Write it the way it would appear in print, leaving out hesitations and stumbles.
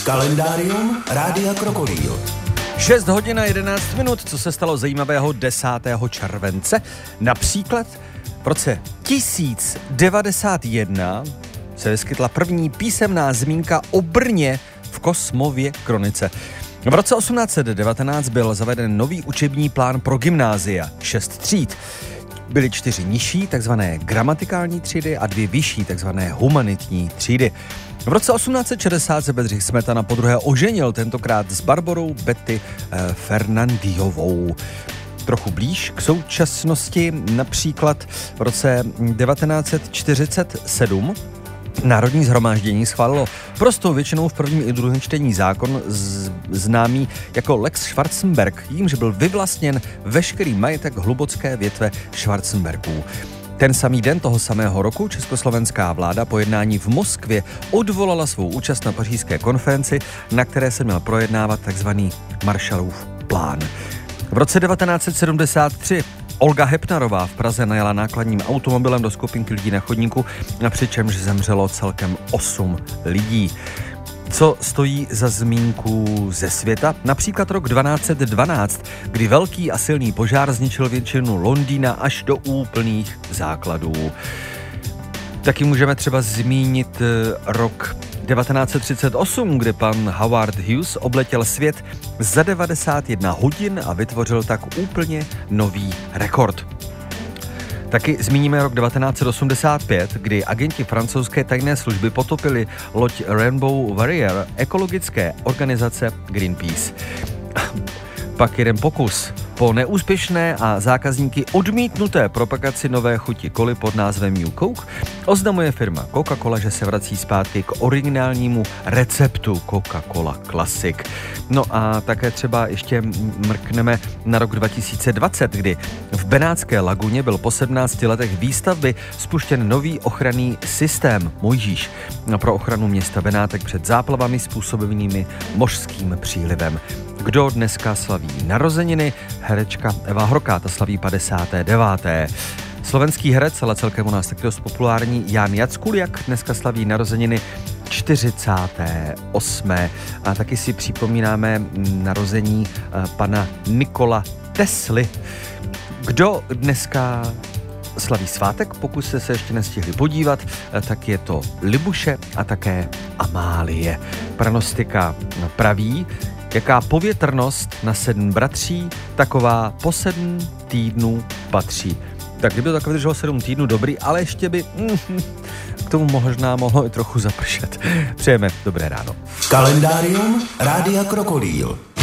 Kalendárium Rádia Krokodýl. 6 hodin a 11 minut, co se stalo zajímavého 10. července. Například v roce 1091 se vyskytla první písemná zmínka o Brně v Kosmově kronice. V roce 1819 byl zaveden nový učební plán pro gymnázia, 6 tříd. Byly 4 nižší, takzvané gramatikální třídy a 2 vyšší, takzvané humanitní třídy. V roce 1860 se Bedřich Smetana podruhé oženil, tentokrát s Barborou Betty Fernandiovou. Trochu blíž k současnosti, například v roce 1947 Národní shromáždění schválilo prostou většinou v prvním i druhém čtení zákon známý jako Lex Schwarzenberg, jímž byl vyvlastněn veškerý majetek hlubocké větve Schwarzenbergů. Ten samý den toho samého roku československá vláda po jednání v Moskvě odvolala svou účast na pařížské konferenci, na které se měl projednávat takzvaný Marshallův plán. V roce 1973 Olga Hepnarová v Praze najela nákladním automobilem do skupinky lidí na chodníku, přičemž zemřelo celkem 8 lidí. Co stojí za zmínku ze světa? Například rok 1212, kdy velký a silný požár zničil většinu Londýna až do úplných základů. Taky můžeme třeba zmínit rok 1938, kdy pan Howard Hughes obletěl svět za 91 hodin a vytvořil tak úplně nový rekord. Taky zmíníme rok 1985, kdy agenti francouzské tajné služby potopili loď Rainbow Warrior ekologické organizace Greenpeace. Pak jeden pokus. Po neúspěšné a zákazníky odmítnuté propagaci nové chuti koly pod názvem New Coke oznamuje firma Coca-Cola, že se vrací zpátky k originálnímu receptu Coca-Cola Classic. No a také třeba ještě mrkneme na rok 2020, kdy v Benátské laguně byl po 17 letech výstavby spuštěn nový ochranný systém Mojžíš pro ochranu města Benátek před záplavami způsobenými mořským přílivem. Kdo dneska slaví narozeniny? Herečka Eva Horká, ta slaví 59. Slovenský herec, ale celkem u nás taky dost populární, Jan Jackuliak dneska slaví narozeniny 48. A taky si připomínáme narození pana Nikola Tesly. Kdo dneska slaví svátek, pokud jste se ještě nestihli podívat, tak je to Libuše a také Amálie. Pranostika praví, jaká povětrnost na 7 bratří, taková po 7 týdnů patří. Tak kdyby to takové vydrželo 7 týdnů, dobrý, ale ještě by k tomu možná mohlo i trochu zapršet. Přejeme dobré ráno. Kalendárium Rádia Krokodýl.